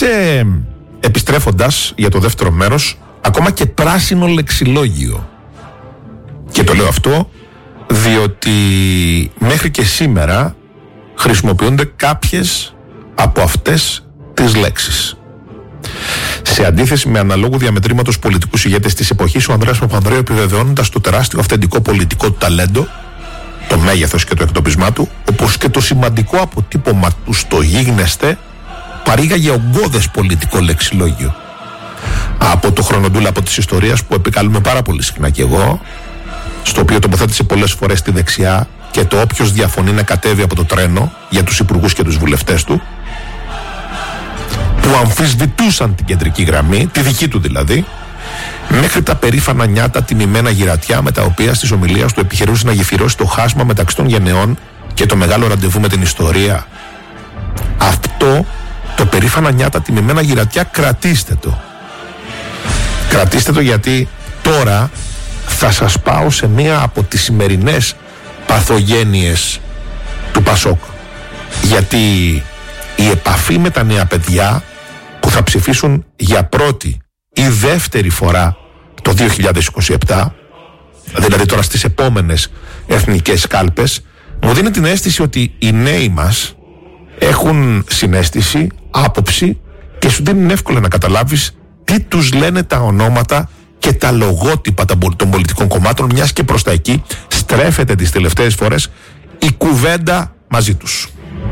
επιστρέφοντας για το δεύτερο μέρος, ακόμα και πράσινο λεξιλόγιο. Και το λέω αυτό διότι μέχρι και σήμερα χρησιμοποιούνται κάποιες από αυτές τις λέξεις. Σε αντίθεση με αναλόγου διαμετρήματος πολιτικούς ηγέτες της εποχής, ο Ανδρέας Παπανδρέου, επιβεβαιώνοντας το τεράστιο αυθεντικό πολιτικό του ταλέντο, το μέγεθος και το εκτοπισμά του, όπως και το σημαντικό αποτύπωμα του στο γίγνεσθε, παρήγαγε ογκώδες πολιτικό λεξιλόγιο. Από το χρονοτούλα από της ιστορίας που επικαλούμε πάρα πολύ συχνά κι εγώ, στο οποίο τοποθέτησε πολλές φορές τη δεξιά και το όποιος διαφωνεί να κατέβει από το τρένο για τους υπουργούς και τους βουλευτές του, που αμφισβητούσαν την κεντρική γραμμή, τη δική του δηλαδή, μέχρι τα περήφανα νιάτα τιμημένα γυρατιά με τα οποία στις ομιλίες του επιχειρούσε να γεφυρώσει το χάσμα μεταξύ των γενεών και το μεγάλο ραντεβού με την ιστορία. Αυτό το περήφανα νιάτα τιμημένα γυρατιά κρατήστε το. Κρατήστε το, γιατί τώρα θα σας πάω σε μία από τις σημερινές παθογένειες του Πασόκ. Γιατί η επαφή με τα νέα παιδιά που θα ψηφίσουν για πρώτη ή δεύτερη φορά το 2027, δηλαδή τώρα στις επόμενες εθνικές κάλπες, μου δίνει την αίσθηση ότι οι νέοι μας έχουν συναίσθηση, άποψη και σου δίνει εύκολα να καταλάβεις τι τους λένε τα ονόματα και τα λογότυπα των πολιτικών κομμάτων, μιας και προς τα εκεί στρέφεται τις τελευταίες φορές η κουβέντα μαζί τους.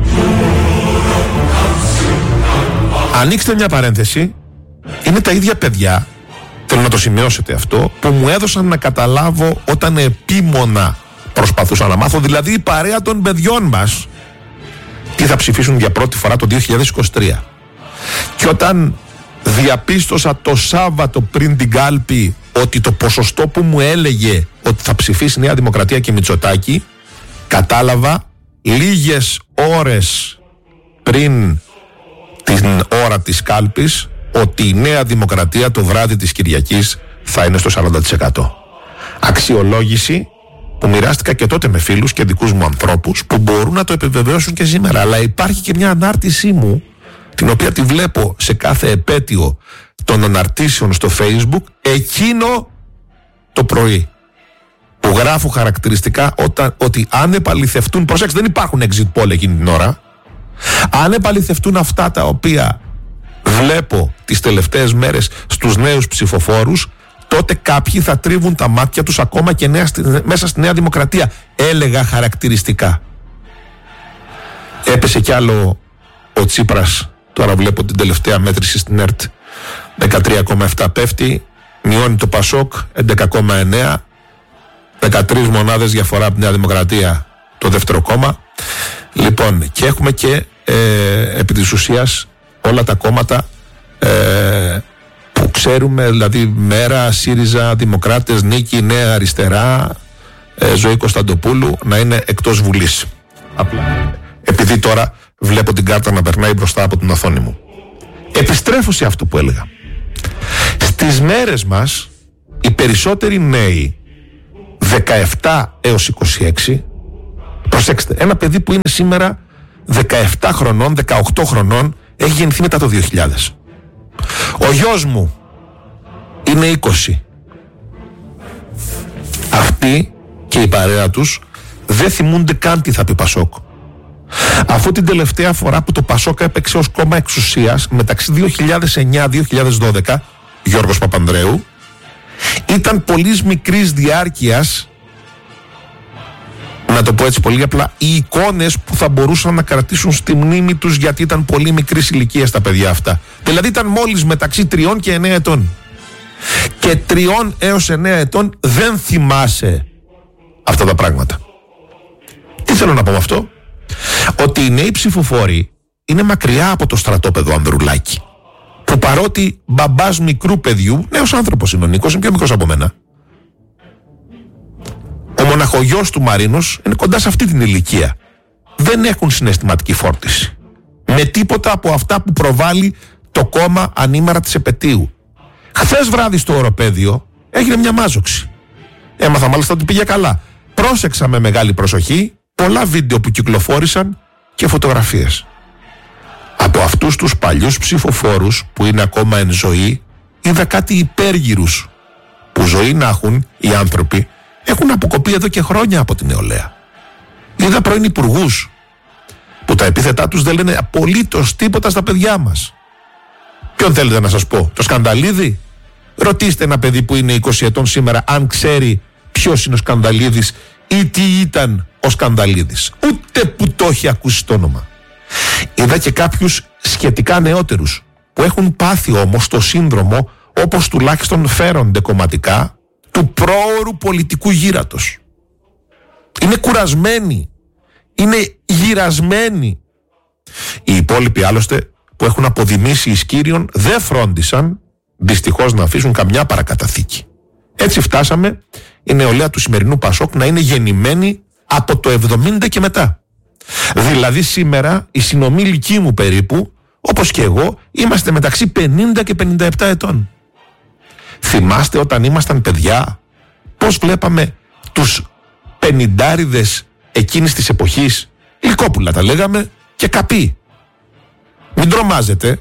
Ανοίξτε μια παρένθεση. Είναι τα ίδια παιδιά, θέλω να το σημειώσετε αυτό, που μου έδωσαν να καταλάβω όταν επίμονα προσπαθούσα να μάθω, δηλαδή η παρέα των παιδιών μας, τι θα ψηφίσουν για πρώτη φορά το 2023. Και όταν διαπίστωσα το Σάββατο πριν την κάλπη ότι το ποσοστό που μου έλεγε ότι θα ψηφίσει Νέα Δημοκρατία και Μητσοτάκη, κατάλαβα λίγες ώρες πριν την ώρα της κάλπης ότι η Νέα Δημοκρατία το βράδυ της Κυριακής θα είναι στο 40%. Αξιολόγηση που μοιράστηκα και τότε με φίλους και δικούς μου ανθρώπους που μπορούν να το επιβεβαιώσουν και σήμερα. Αλλά υπάρχει και μια ανάρτησή μου, την οποία τη βλέπω σε κάθε επέτειο των αναρτήσεων στο Facebook, εκείνο το πρωί, που γράφω χαρακτηριστικά ότι αν επαληθευτούν, προσέξτε, δεν υπάρχουν exit poll εκείνη την ώρα, αν επαληθευτούν αυτά τα οποία βλέπω τις τελευταίες μέρες στους νέους ψηφοφόρους, τότε κάποιοι θα τρίβουν τα μάτια τους ακόμα και μέσα στη Νέα Δημοκρατία, έλεγα χαρακτηριστικά. Έπεσε κι άλλο ο Τσίπρας, τώρα βλέπω την τελευταία μέτρηση στην ΕΡΤ, 13,7 πέφτει, μειώνει το Πασόκ 11,9, 13 μονάδες διαφορά από τη Νέα Δημοκρατία το δεύτερο κόμμα. Λοιπόν, και έχουμε και επί της ουσίας όλα τα κόμματα που ξέρουμε, δηλαδή Μέρα, ΣΥΡΙΖΑ, Δημοκράτες, Νίκη, Νέα Αριστερά, Ζωή Κωνσταντοπούλου, να είναι εκτός Βουλής. Απλά επειδή τώρα βλέπω την κάρτα να περνάει μπροστά από την οθόνη μου. Επιστρέφω σε αυτό που έλεγα. Στις μέρες μας οι περισσότεροι νέοι 17 έως 26, προσέξτε, ένα παιδί που είναι σήμερα 17 χρονών, 18 χρονών, έχει γεννηθεί μετά το 2000. Ο γιος μου είναι 20. Αυτοί και η παρέα τους δεν θυμούνται καν τι θα πει Πασόκ. Αφού την τελευταία φορά που το Πασόκ έπαιξε ως κόμμα εξουσίας μεταξύ 2009-2012, Γιώργος Παπανδρέου, ήταν πολύ μικρής διάρκειας, να το πω έτσι πολύ απλά, οι εικόνες που θα μπορούσαν να κρατήσουν στη μνήμη τους, γιατί ήταν πολύ μικρής ηλικίας τα παιδιά αυτά. Δηλαδή ήταν μόλις μεταξύ 3 και 9 ετών. Και 3 έως 9 ετών δεν θυμάσαι αυτά τα πράγματα. Τι θέλω να πω με αυτό? Ότι οι νέοι ψηφοφόροι είναι μακριά από το στρατόπεδο Ανδρουλάκη, που παρότι μπαμπάς μικρού παιδιού, νέος άνθρωπος είναι ο Νίκος, είναι πιο μικρός από μένα. Ο μοναχογιός του Μαρίνος είναι κοντά σε αυτή την ηλικία. Δεν έχουν συναισθηματική φόρτιση με τίποτα από αυτά που προβάλλει το κόμμα ανήμερα της επετείου. Χθες βράδυ στο οροπέδιο έγινε μια μάζοξη. Έμαθα μάλιστα ότι πήγε καλά. Πρόσεξα με μεγάλη προσοχή πολλά βίντεο που κυκλοφόρησαν και φωτογραφίες. Από αυτό αυτούς τους παλιούς ψηφοφόρους που είναι ακόμα εν ζωή, είδα κάτι υπέργυρους που ζωή να έχουν οι άνθρωποι, έχουν αποκοπεί εδώ και χρόνια από την νεολαία. Είδα πρώην υπουργούς που τα επίθετά τους δεν λένε απολύτως τίποτα στα παιδιά μας. Ποιον θέλετε να σας πω, το Σκανδαλίδη? Ρωτήστε ένα παιδί που είναι 20 ετών σήμερα αν ξέρει ποιος είναι ο Σκανδαλίδης ή τι ήταν ο Σκανδαλίδης. Ούτε που το έχει ακούσει το όνομα. Είδα και κάποιους σχετικά νεότερους που έχουν πάθει όμως το σύνδρομο, όπως τουλάχιστον φέρονται κομματικά, του πρόωρου πολιτικού γύρατος. Είναι κουρασμένοι, είναι γυρασμένοι. Οι υπόλοιποι άλλωστε που έχουν αποδημήσει εις Κύριον δεν φρόντισαν δυστυχώς να αφήσουν καμιά παρακαταθήκη. Έτσι φτάσαμε η νεολαία του σημερινού Πασόκ να είναι γεννημένη από το 70 και μετά. Δηλαδή σήμερα οι συνομήλικοί μου περίπου, όπως και εγώ, είμαστε μεταξύ 50 και 57 ετών. Θυμάστε όταν ήμασταν παιδιά πώς βλέπαμε τους πενηντάριδες εκείνης της εποχής? Λυκόπουλα τα λέγαμε και καπί. Μην τρομάζετε,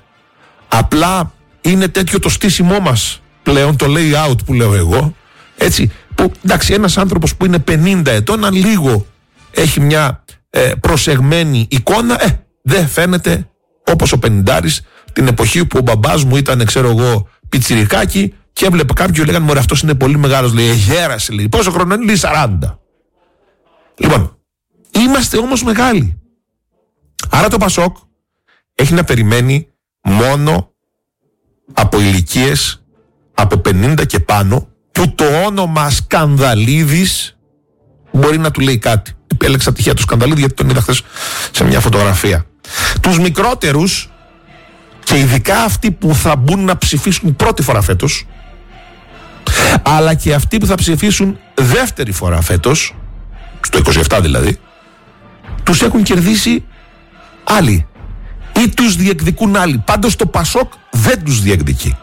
απλά είναι τέτοιο το στήσιμό μας πλέον, το layout που λέω εγώ, έτσι, που εντάξει, ένας άνθρωπος που είναι 50 ετών, αν λίγο έχει μια προσεγμένη εικόνα, δεν φαίνεται όπως ο πενηντάρης την εποχή που ο μπαμπάς μου ήταν, ξέρω εγώ, πιτσιρικάκι και έβλεπε κάποιον, λέγανε μωρέ αυτός είναι πολύ μεγάλος, λέει, γέρασε, λέει, πόσο χρόνο είναι, λέει, 40. Λοιπόν, είμαστε όμως μεγάλοι. Άρα το Πασόκ έχει να περιμένει μόνο από ηλικίες από 50 και πάνω, που το όνομα Σκανδαλίδης μπορεί να του λέει κάτι. Επέλεξα τυχαία το Σκανδαλίδη γιατί τον είδα χθες σε μια φωτογραφία. Τους μικρότερους, και ειδικά αυτοί που θα μπουν να ψηφίσουν πρώτη φορά φέτος, αλλά και αυτοί που θα ψηφίσουν δεύτερη φορά φέτος, στο 27 δηλαδή, τους έχουν κερδίσει άλλοι ή τους διεκδικούν άλλοι. Πάντως το Πασόκ δεν τους διεκδικεί.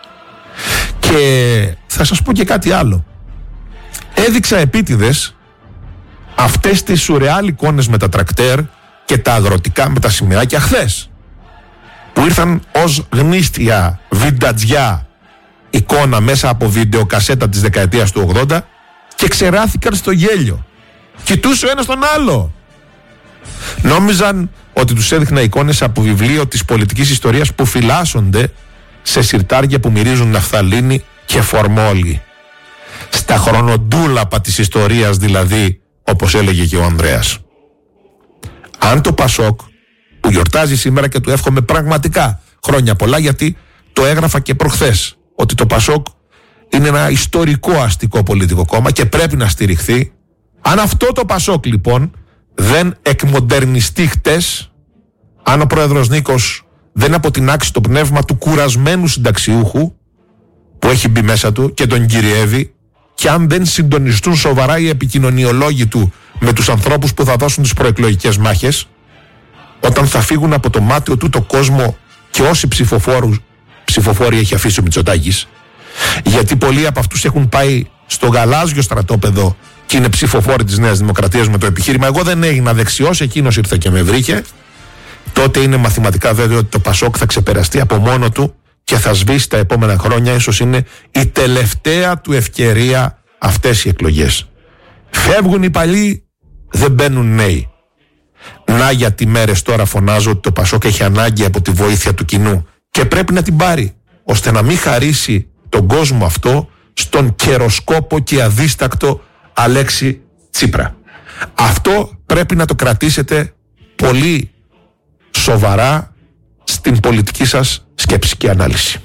Και θα σας πω και κάτι άλλο. Έδειξα επίτηδες αυτές τις σουρεάλ εικόνες με τα τρακτέρ και τα αγροτικά με τα σημαίακια χθες, που ήρθαν ως γνίστια βιντατζιά εικόνα μέσα από βιντεοκασέτα της δεκαετίας του 80 και ξεράθηκαν στο γέλιο. Κοιτούσε ο ένας τον άλλο. Νόμιζαν ότι τους έδειχνα εικόνες από βιβλίο της πολιτικής ιστορίας που φυλάσσονται σε συρτάρια που μυρίζουν ναφθαλίνη και φορμόλι. Στα χρονοτούλαπα της ιστορίας δηλαδή, όπως έλεγε και ο Ανδρέας. Αν το Πασόκ, που γιορτάζει σήμερα και του εύχομαι πραγματικά χρόνια πολλά, γιατί το έγραφα και προχθές, ότι το Πασόκ είναι ένα ιστορικό αστικό πολιτικό κόμμα και πρέπει να στηριχθεί. Αν αυτό το Πασόκ λοιπόν δεν εκμοντερνιστεί χτες, αν ο πρόεδρος Νίκος δεν αποτινάξει το πνεύμα του κουρασμένου συνταξιούχου που έχει μπει μέσα του και τον κυριεύει, και αν δεν συντονιστούν σοβαρά οι επικοινωνιολόγοι του με τους ανθρώπους που θα δώσουν τις προεκλογικές μάχες, όταν θα φύγουν από το μάτιο του το κόσμο και όσοι ψηφοφόροι έχει αφήσει ο Μητσοτάκης, γιατί πολλοί από αυτούς έχουν πάει στο γαλάζιο στρατόπεδο και είναι ψηφοφόροι της Νέας Δημοκρατίας με το επιχείρημα εγώ δεν έγινα δεξιός, εκείνος ήρθε και με βρήκε, τότε είναι μαθηματικά βέβαιο ότι το Πασόκ θα ξεπεραστεί από μόνο του και θα σβήσει τα επόμενα χρόνια. Ίσως είναι η τελευταία του ευκαιρία αυτές οι εκλογές. Φεύγουν οι παλιοί, δεν μπαίνουν νέοι. Να γιατί μέρες τώρα φωνάζω ότι το Πασόκ έχει ανάγκη από τη βοήθεια του κοινού και πρέπει να την πάρει, ώστε να μην χαρίσει τον κόσμο αυτό στον καιροσκόπο και αδίστακτο Αλέξη Τσίπρα. Αυτό πρέπει να το κρατήσετε πολύ σοβαρά στην πολιτική σας σκέψη και ανάλυση.